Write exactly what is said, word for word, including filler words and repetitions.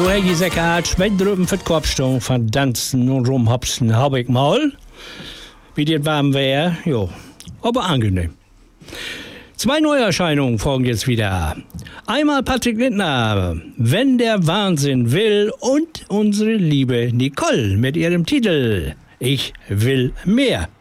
So hätte ich gesagt, zwei Drüben für die Kopfstung von Tanzen und Rumhopsen hab ich mal. Wie das warm wäre, jo, aber angenehm. Zwei Neuerscheinungen folgen jetzt wieder. Einmal Patrick Lindner, Wenn der Wahnsinn will, und unsere liebe Nicole mit ihrem Titel Ich will mehr.